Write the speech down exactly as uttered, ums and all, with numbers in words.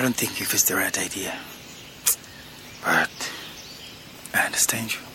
don't think it was the right idea. But I understand you.